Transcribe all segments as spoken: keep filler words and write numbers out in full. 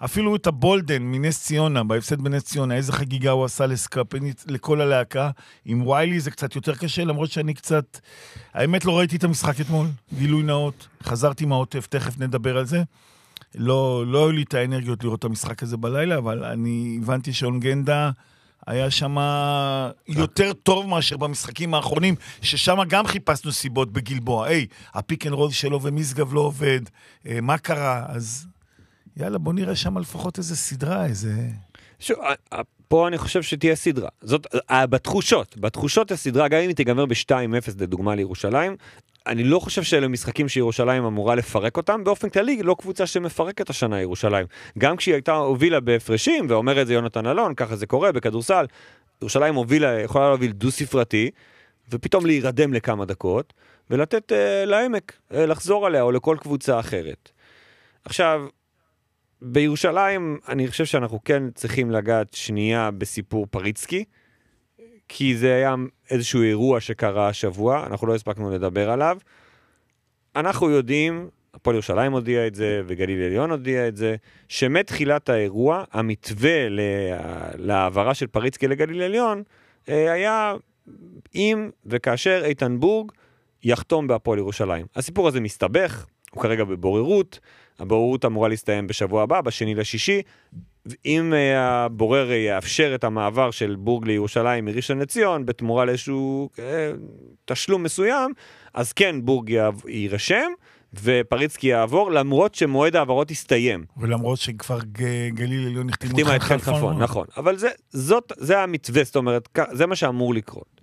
אפילו את הבולדן מנס ציונה, בהפסד בנס ציונה, איזה חגיגה הוא עשה לסקאפנית, לכל הלהקה. עם ויילי זה קצת יותר קשה, למרות שאני קצת... האמת לא ראיתי את המשחק אתמול, גילוי נאות. חזרתי מהעוטף, תכף נדבר על זה. לא, לא היו לי את האנרגיות לראות את המשחק הזה בלילה, אבל אני הבנתי שאונגנדה היה שם יותר טוב מאשר במשחקים האחרונים, ששם גם חיפשנו סיבות בגלבוע. היי, הפיק אנד רול שלו ומשגב לא עובד, מה קרה? אז יאללה, בוא נראה שם לפחות איזה סדרה, איזה... שוב, פה אני חושב שתהיה סדרה. זאת, בתחושות, בתחושות הסדרה, גם אם היא תיגמר ב-שתיים אפס לדוגמה לירושלים, אני לא חושב שאלה משחקים שירושלים אמורה לפרק אותם, באופן כללי לא קבוצה שמפרקת השנה ירושלים. גם כשהיא הייתה הובילה בהפרשים, ואומר את זה יונתן אלון, ככה זה קורה בכדורסל, ירושלים הובילה, יכולה להוביל דו-ספרתי, ופתאום להירדם לכמה דקות, ולתת uh, לעמק, uh, לחזור עליה, או לכל קבוצה אחרת. עכשיו, בירושלים, אני חושב שאנחנו כן צריכים לגעת שנייה בסיפור פריצקי, כי זה היה איזשהו אירוע שקרה השבוע, אנחנו לא הספקנו לדבר עליו. אנחנו יודעים, הפועל ירושלים הודיע את זה, וגליל עליון הודיע את זה, שמתחילת האירוע, המתווה להעברה של פריצקי לגליל עליון, היה אם וכאשר איתן בורג יחתום בהפועל ירושלים. הסיפור הזה מסתבך, הוא כרגע בבוררות, הבוררות אמורה להסתיים בשבוע הבא, בשני לשישי, אם הבורר יאפשר את המעבר של בורג לירושלים מראשון לציון, בתמורה לאיזשהו אה, תשלום מסוים, אז כן, בורג יירשם, ופריצקי יעבור, למרות שמועד העברות יסתיים. ולמרות שכבר גליל עליון החתימה את חן חלפון, נכון. אבל זה, זאת, זה המתווה, זאת אומרת, זה מה שאמור לקרות.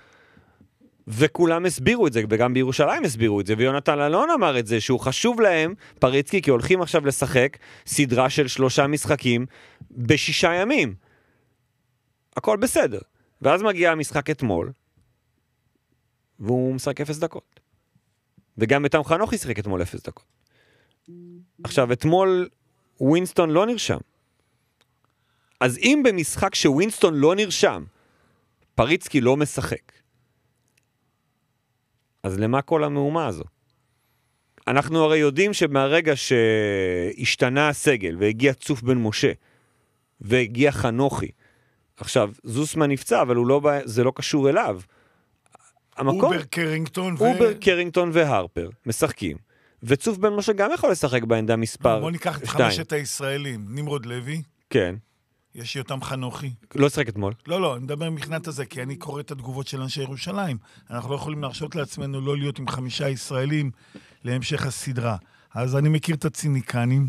וכולם הסבירו את זה, וגם בירושלים הסבירו את זה, ויונתן אלון אמר את זה, שהוא חשוב להם, פריצקי, כי הולכים עכשיו לשחק סדרה של שלושה משחקים בשישה ימים. הכל בסדר. ואז מגיע המשחק אתמול, והוא משחק אפס דקות. וגם איתם חנוך ישחק אתמול אפס דקות. עכשיו, אתמול ווינסטון לא נרשם. אז אם במשחק שווינסטון לא נרשם, פריצקי לא משחק, אז למה כל המהומה הזו? אנחנו הרי יודעים שמהרגע שהשתנה הסגל, והגיע צוף בן משה, והגיע חנוכי, עכשיו, זוסמן נפצע, אבל הוא לא, זה לא קשור אליו. המקום, אובר קרינגטון ו... אובר קרינגטון והרפר משחקים, וצוף בן משה גם יכול לשחק בעמדה מספר בוא ניקח את חמשת הישראלים, נמרוד לוי. כן. יש יותם חנוכי. לא שחק אתמול. לא, לא, אני מדבר מבחינת הזה, כי אני קורא את התגובות של אנשי ירושלים. אנחנו לא יכולים להרשות לעצמנו לא להיות עם חמישה ישראלים להמשך הסדרה. אז אני מכיר את הציניקנים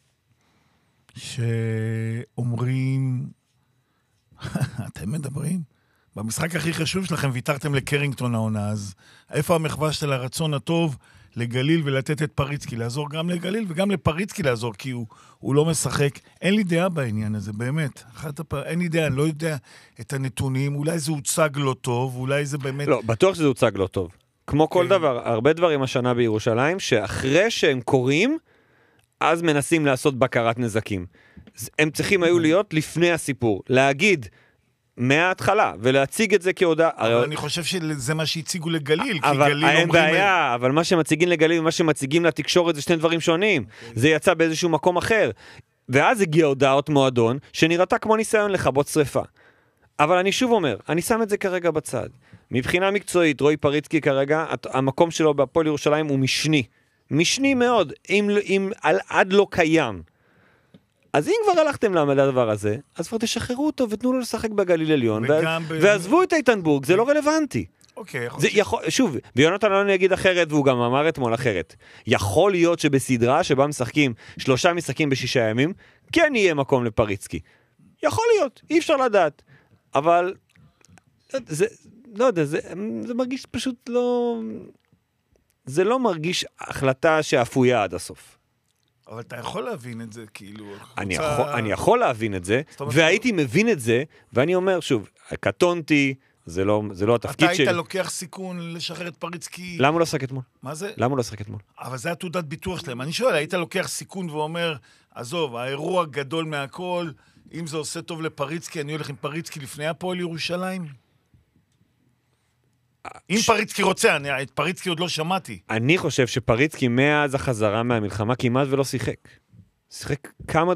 שאומרים, אתם מדברים? במשחק הכי חשוב שלכם ויתרתם לקרינגטון העונה, אז איפה המחווה של הרצון הטוב לגליל ולתת את פריצקי, לעזור גם לגליל וגם לפריצקי לעזור, כי הוא, הוא לא משחק. אין לי דעה בעניין הזה, באמת. הפ... אין לי דעה, אני לא יודע את הנתונים, אולי זה הוצג לא טוב, אולי זה באמת... לא, בטוח שזה הוצג לא טוב. כמו כל דבר, הרבה דברים השנה בירושלים, שאחרי שהם קוראים, אז מנסים לעשות בקרת נזקים. הם צריכים היו להיות לפני הסיפור, להגיד מההתחלה, ולהציג את זה כהודעה. אבל אני חושב שזה מה שהציגו לגליל, כי אבל גליל אין אומרים... בעיה, אבל מה שמציגים לגליל ומה שמציגים לתקשורת זה שני דברים שונים. זה יצא באיזשהו מקום אחר. ואז הגיע הודעות מועדון, שנראתה כמו ניסיון לכבות שריפה. אבל אני שוב אומר, אני שם את זה כרגע בצד. מבחינה מקצועית, רועי פריצקי כרגע, המקום שלו בהפועל ירושלים הוא משני. משני מאוד, אם, אם על, עד לא קיים. אז אם כבר הלכתם לדבר הזה, אז כבר תשחררו אותו ותנו לו לשחק בגליל עליון, ועזבו את איתן בורג, זה לא רלוונטי. אוקיי, שוב, ויונתן אלון יגיד אחרת, והוא גם אמר אתמול אחרת. יכול להיות שבסדרה שבה משחקים שלושה משחקים בשישה ימים, כן יהיה מקום לפריצקי. יכול להיות, אי אפשר לדעת. אבל, זה, לא יודע, זה, זה מרגיש פשוט לא... זה לא מרגיש החלטה שאפויה עד הסוף. אבל אתה יכול להבין את זה, כאילו... אני יכול, אני יכול להבין את זה, והייתי מבין את זה, ואני אומר, שוב, קטונתי, זה לא, זה לא התפקיד שלי. אתה היית לוקח סיכון לשחרר את פריצקי... למה הוא לא שחק אתמול? מה זה? למה הוא לא שחק אתמול? אבל זה התעודת ביטוח שלהם. אני שואל, היית לוקח סיכון ואומר, עזוב, האירוע גדול מהכל, אם זה עושה טוב לפריצקי, אני הולך עם פריצקי לפני הפועל ירושלים? אם פריצקי רוצה, אני, את פריצקי עוד לא שמעתי. אני חושב שפריצקי מאז החזרה מהמלחמה כמעט ולא שיחק. שיחק כמה